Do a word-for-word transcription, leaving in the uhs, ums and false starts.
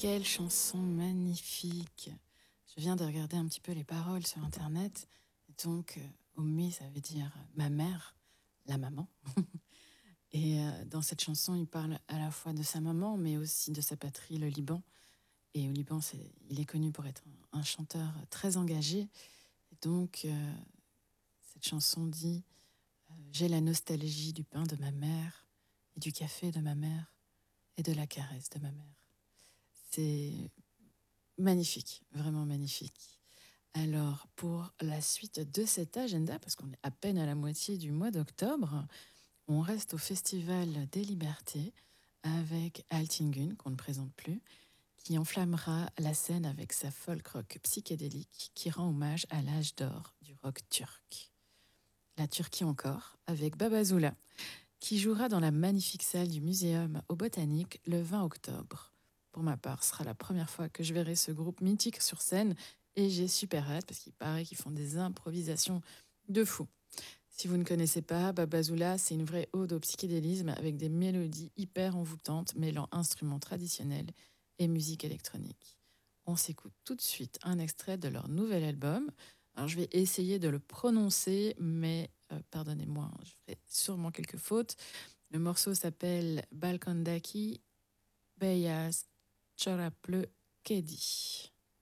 Quelle chanson magnifique! Je viens de regarder un petit peu les paroles sur internet. Et donc, euh, Oumi, ça veut dire euh, ma mère, la maman. Et euh, dans cette chanson, il parle à la fois de sa maman, mais aussi de sa patrie, le Liban. Et au Liban, c'est, il est connu pour être un, un chanteur très engagé. Et donc, euh, cette chanson dit euh, j'ai la nostalgie du pain de ma mère, et du café de ma mère, et de la caresse de ma mère. C'est magnifique, vraiment magnifique. Alors, pour la suite de cet agenda, parce qu'on est à peine à la moitié du mois d'octobre, on reste au Festival des Libertés avec Altingun, qu'on ne présente plus, qui enflammera la scène avec sa folk rock psychédélique qui rend hommage à l'âge d'or du rock turc. La Turquie encore, avec Babazoula, qui jouera dans la magnifique salle du Muséum au Botanique le vingt octobre. Pour ma part, ce sera la première fois que je verrai ce groupe mythique sur scène et j'ai super hâte parce qu'il paraît qu'ils font des improvisations de fou. Si vous ne connaissez pas, Babazoula, c'est une vraie ode au psychédélisme avec des mélodies hyper envoûtantes mêlant instruments traditionnels et musique électronique. On s'écoute tout de suite un extrait de leur nouvel album. Alors je vais essayer de le prononcer, mais euh, pardonnez-moi, je ferai sûrement quelques fautes. Le morceau s'appelle Balkandaki Beyaz Çoraplı Kedi.